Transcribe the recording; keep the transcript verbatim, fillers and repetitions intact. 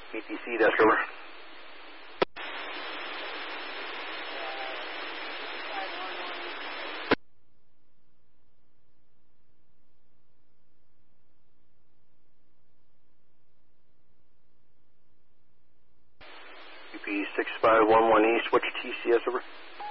B T C desk, over. U P six five one one East, what's your T C S, over?